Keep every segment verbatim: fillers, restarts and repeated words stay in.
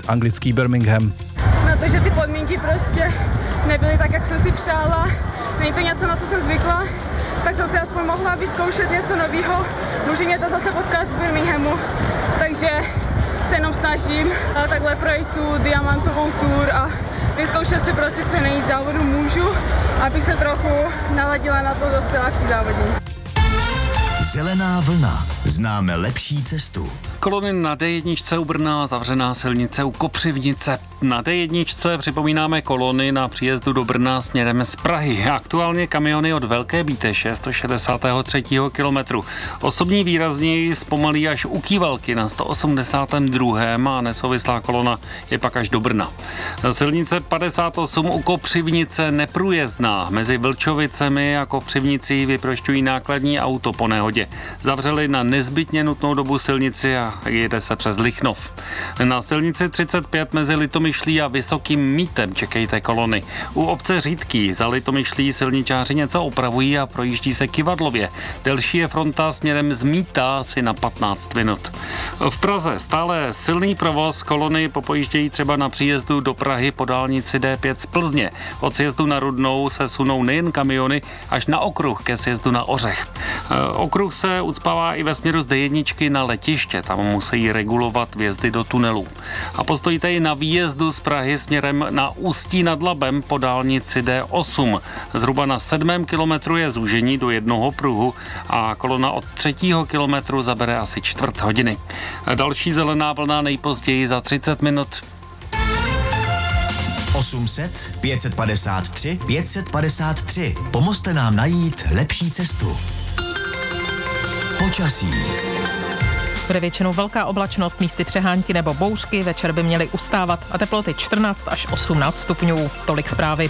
anglický Birmingham. Na to, že ty podmínky prostě nebyly tak, jak jsem si přála, není to něco, na co jsem zvykla, tak jsem si aspoň mohla vyzkoušet něco nového. Může mě to zase potkat v Birminghamu, takže se jenom snažím takhle projít tu diamantovou tour a vyzkoušet si prostě co nejvíc závodu můžu, abych se trochu naladila na to dospělácký závodní. Zelená vlna. Známe lepší cestu. Kolony na D jedna u Brna, zavřená silnice u Kopřivnice. Na D jedna připomínáme kolony na příjezdu do Brna směrem z Prahy. Aktuálně kamiony od Velké Bíteše sto šedesát tři kilometru. Osobní výrazněji zpomalí až u Kývalky na sto osmdesát dva a nesouvislá kolona je pak až do Brna. Silnice padesát osm u Kopřivnice neprůjezdná. Mezi Vlčovicemi a Kopřivnicí vyprošťují nákladní auto po nehodě. Zavřeli na nezbytně nutnou dobu silnici a jede se přes Lichnov. Na silnici třicet pět mezi Litomyšlí a Vysokým Mítem čekejte kolony. U obce Řídký za Litomyšlí silničáři něco opravují a projíždí se Kyvadlově. Delší je fronta směrem z Míta asi na patnáct minut. V Praze stále silný provoz, kolony popojíždějí třeba na příjezdu do Prahy po dálnici D pět z Plzně. Od sjezdu na Rudnou se sunou nejen kamiony až na okruh ke sjezdu na Ořech. Okruh se ucpává i ve směru z D jedna na letiště, tam musí regulovat vjezdy do tunelů. A postojíte i na výjezdu z Prahy směrem na Ústí nad Labem po dálnici D osm. Zhruba na sedmém kilometru je zúžení do jednoho pruhu a kolona od třetího kilometru zabere asi čtvrt hodiny. Další zelená vlna nejpozději za třicet minut. osm set, pět set padesát tři, pět set padesát tři. Pomozte nám najít lepší cestu. Počasí. Bude většinou velká oblačnost, místy přehánky nebo bouřky, večer by měly ustávat a teploty čtrnáct až osmnáct stupňů. Tolik zprávy.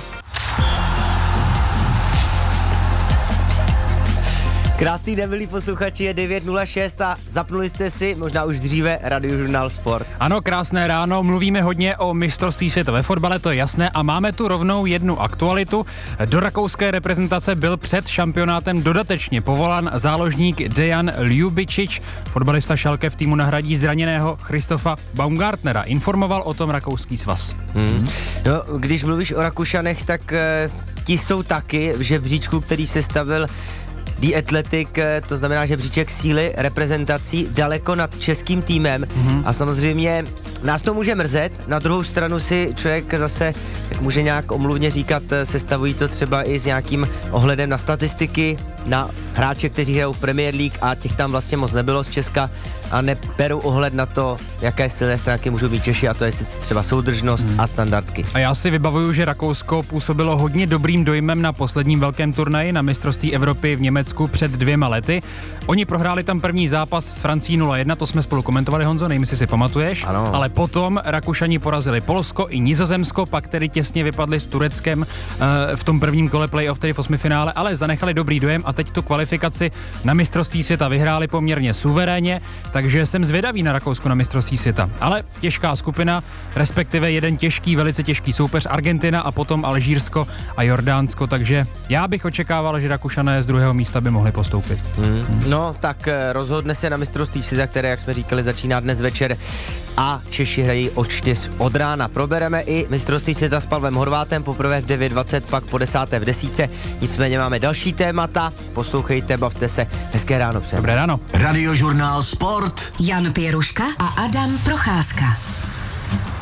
Krásný den, milí posluchači, je devět nula šest a zapnuli jste si, možná už dříve, Radiožurnál Sport. Ano, krásné ráno, mluvíme hodně o mistrovství světa ve fotbale, to je jasné, a máme tu rovnou jednu aktualitu. Do rakouské reprezentace byl před šampionátem dodatečně povolán záložník Dejan Ljubičič. Fotbalista Schalke v týmu nahradí zraněného Christofa Baumgartnera. Informoval o tom rakouský svaz. Hmm. No, když mluvíš o Rakušanech, tak e, ti jsou taky v žebříčku, který se stavil The Athletic, to znamená žebříček síly reprezentací daleko nad českým týmem mm-hmm. a samozřejmě nás to může mrzet, na druhou stranu si člověk zase tak může nějak omluvně říkat, sestavují to třeba i s nějakým ohledem na statistiky, na hráče, kteří hrajou v Premier League a těch tam vlastně moc nebylo z Česka a neberou ohled na to, jaké silné stránky můžou mít Češi, a to je sice třeba soudržnost hmm. a standardky. A já si vybavuju, že Rakousko působilo hodně dobrým dojmem na posledním velkém turnaji na mistrovství Evropy v Německu před dvěma lety. Oni prohráli tam první zápas s Francií nula jedna, to jsme spolu komentovali, Honzo, nevím, jestli si pamatuješ, ano. Ale potom Rakušani porazili Polsko i Nizozemsko, pak tedy těsně vypadli s Tureckem uh, v tom prvním kole playoff, tedy v osmifinále, ale zanechali dobrý dojem a teď tu kvalifikaci na mistrovství světa vyhráli poměrně suverénně, takže jsem zvědavý na Rakousko na mistrovství světa. Ale těžká skupina, respektive jeden těžký, velice těžký soupeř, Argentina a potom Alžírsko a Jordánsko, takže já bych očekával, že Rakušané z druhého místa by mohli postoupit. Hmm. No, tak rozhodne se na mistrovství světa, které, jak jsme říkali, začíná dnes večer a Češi hrají od čtyř od rána. Probereme i mistrovství světa s Pavlem Horvátem, poprvé v devět dvacet, pak po desáté v desítce. Nicméně máme další témata, poslouchejte, bavte se. Hezké ráno přejeme. Dobré ráno. Radiožurnál Sport. Jan Pěruška a Adam Procházka.